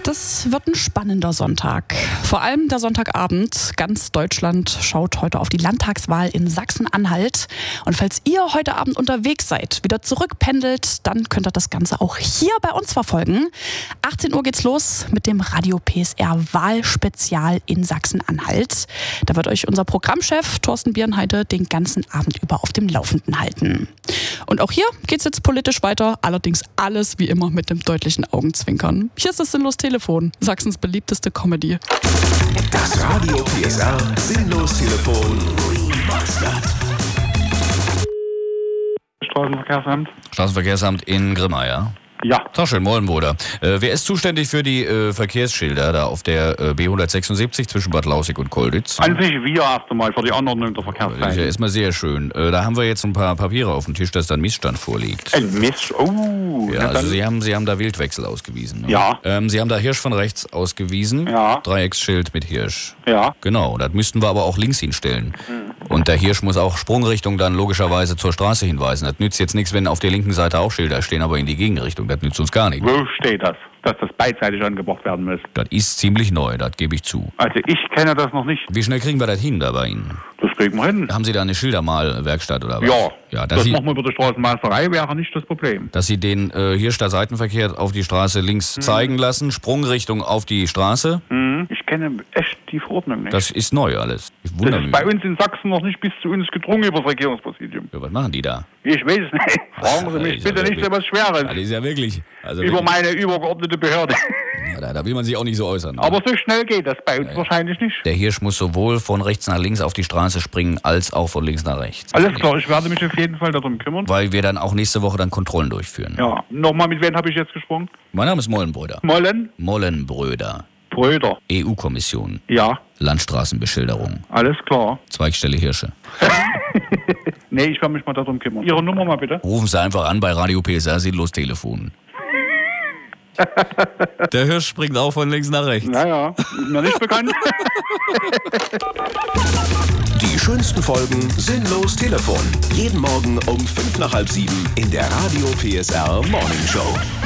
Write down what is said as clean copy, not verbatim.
Das wird ein spannender Sonntag. Vor allem der Sonntagabend. Ganz Deutschland schaut heute auf die Landtagswahl in Sachsen-Anhalt. Und falls ihr heute Abend unterwegs seid, wieder zurückpendelt, dann könnt ihr das Ganze auch hier bei uns verfolgen. 18 Uhr geht's los mit dem Radio PSR Wahlspezial in Sachsen-Anhalt. Da wird euch unser Programmchef Thorsten Bierenheide den ganzen Abend über auf dem Laufenden halten. Und auch hier geht's jetzt politisch weiter, allerdings alles wie immer mit dem deutlichen Augenzwinkern. Hier ist das Sinnlos Telefon, Sachsens beliebteste Comedy. Das Radio PSR Sinnlos Telefon. Straßenverkehrsamt in Grimma, ja? Ja. Tag schön, moin, Bruder. Wer ist zuständig für die Verkehrsschilder da auf der B176 zwischen Bad Lausick und Kolditz? An sich wir erst einmal für die Anordnung der Das ist Verkehrszeichen. ja erstmal sehr schön. Da haben wir jetzt ein paar Papiere auf dem Tisch, dass da ein Missstand vorliegt. Ein Mist. Oh. Ja, na also dann. Sie haben da Wildwechsel ausgewiesen. Ne? Ja. Sie haben da Hirsch von rechts ausgewiesen. Ja. Dreiecksschild mit Hirsch. Ja. Genau, das müssten wir aber auch links hinstellen. Und der Hirsch muss auch Sprungrichtung dann logischerweise zur Straße hinweisen. Das nützt jetzt nichts, wenn auf der linken Seite auch Schilder stehen, aber in die Gegenrichtung. Das nützt uns gar nichts. Wo steht das? Dass das beidseitig angebracht werden muss. Das ist ziemlich neu, das gebe ich zu. Also ich kenne das noch nicht. Wie schnell kriegen wir das hin da bei Ihnen? Das kriegen wir hin. Haben Sie da eine Schildermalwerkstatt oder was? Ja. Ja, Das machen wir über die Straßenmeisterei, wäre nicht das Problem. dass Sie den Hirsch da Seitenverkehr auf die Straße links zeigen lassen, Sprungrichtung auf die Straße. Ich kenne echt die Verordnung nicht. Das ist neu alles. Ich Das wundere ist mich. bei uns in Sachsen noch nicht bis zu uns gedrungen über das Regierungspräsidium. Ja, was machen die da? Ich weiß es nicht. Fragen Sie mich ist ja bitte nicht so was Schweres. Das ist ja wirklich. Also Über wirklich, meine übergeordnete Behörde. ja, da will man sich auch nicht so äußern. Aber so schnell geht das bei uns wahrscheinlich nicht. Der Hirsch muss sowohl von rechts nach links auf die Straße springen, als auch von links nach rechts. Alles klar, ich werde mich auf jeden Fall darum kümmern. Weil wir dann auch nächste Woche dann Kontrollen durchführen. Ja, nochmal, mit wem habe ich jetzt gesprochen? Mein Name ist Mollenbröder. Mollen? Mollenbröder. Bröder. EU-Kommission. Ja, Landstraßenbeschilderung. alles klar. Zweigstelle Hirsche. Nee, ich werde mich mal darum kümmern. Ihre Nummer mal bitte. Rufen Sie einfach an bei Radio PSR Sinnlos Telefon. Der Hirsch springt auch von links nach rechts. Naja, ist mir nicht bekannt. Die schönsten Folgen Sinnlos Telefon. Jeden Morgen um 5 nach halb 7 in der Radio PSR Morning Show.